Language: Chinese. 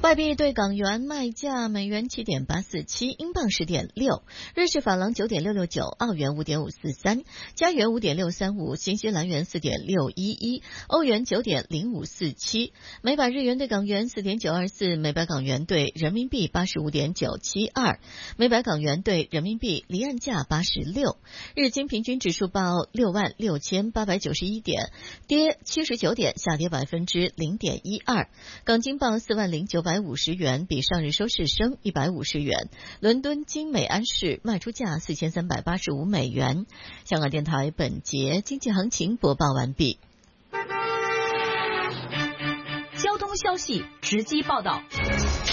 外币对港元卖价：美元7.847，英镑10.6，瑞士法郎9.669，澳元5.543，加元5.635，新西兰元4.611，欧元9.0547，每百日元对港元4.924，每百港元对人民币85.972，每百港元对人民币离岸价86。日经平均指数报66891点，跌79点，下跌0.12%。港金报40950元，比上日收市升150元。伦敦金美安士卖出价4385美元。香港电台本节经济行情播报完毕。 交通消息直击报道。